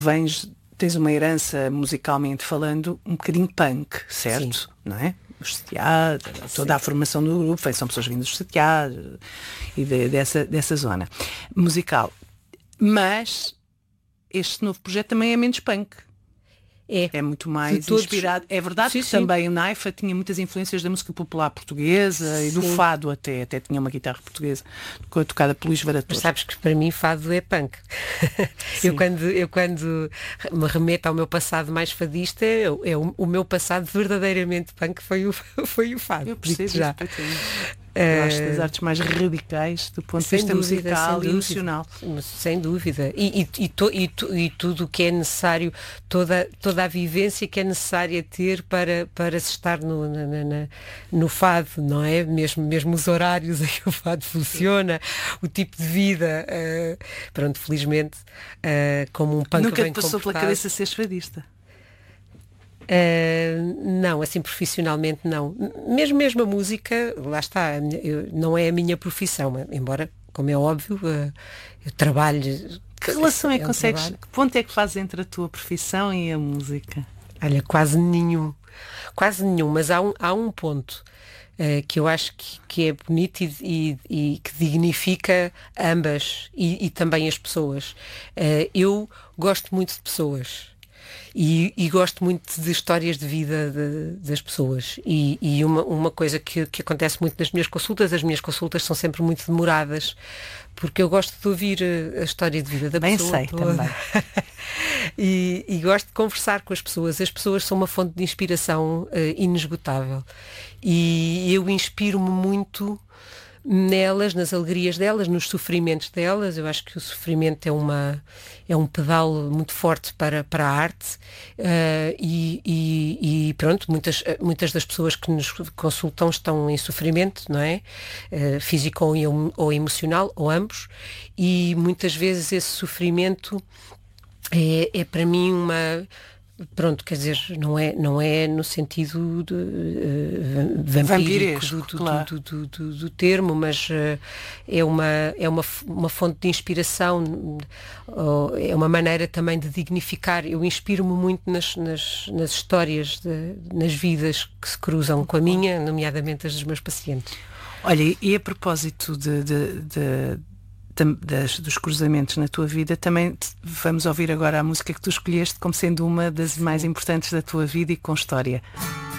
tens uma herança musicalmente falando um bocadinho punk, certo? Sim. Não é? Os CTA, toda a formação do grupo, são pessoas vindas dos CTA e dessa zona musical. Mas este novo projeto também é menos punk. É muito mais inspirado. É verdade que também o Naifa tinha muitas influências da música popular portuguesa e do fado até tinha uma guitarra portuguesa tocada por Luís Varator. Mas sabes que para mim fado é punk. Eu quando me remeto ao meu passado mais fadista, o meu passado verdadeiramente punk foi o fado. Eu percebo já. Eu acho das artes mais radicais do ponto de vista musical e emocional. Sem dúvida. E tudo o que é necessário, toda a vivência que é necessária ter para se estar no fado, não é? Mesmo os horários em que o fado funciona, o tipo de vida. Pronto, felizmente, como um punk nunca bem te passou comportado. pela cabeça seres fadista? Não, assim profissionalmente não. Mesmo a música, lá está, não é a minha profissão, embora, como é óbvio, eu trabalho. Que relação é que consegues? Que ponto é que fazes entre a tua profissão e a música? Olha, quase nenhum, mas há um ponto que eu acho que é bonito e que dignifica ambas e também as pessoas. Eu gosto muito de pessoas. E gosto muito de histórias de vida das pessoas e uma coisa que acontece muito nas minhas consultas, as minhas consultas são sempre muito demoradas, porque eu gosto de ouvir a história de vida da pessoa. Bem sei também. E gosto de conversar com as pessoas são uma fonte de inspiração inesgotável e eu inspiro-me muito nelas, nas alegrias delas, nos sofrimentos delas. Eu acho que o sofrimento é um pedal muito forte para a arte e pronto, muitas das pessoas que nos consultam estão em sofrimento, não é? Físico ou emocional, ou ambos, e muitas vezes esse sofrimento é para mim uma... Pronto, quer dizer, não é no sentido de vampírico do termo, mas é uma fonte de inspiração, é uma maneira também de dignificar. Eu inspiro-me muito nas histórias, nas vidas que se cruzam com a minha, nomeadamente as dos meus pacientes. Olha, e a propósito dos cruzamentos na tua vida, também vamos ouvir agora a música que tu escolheste como sendo uma das mais importantes da tua vida e com história.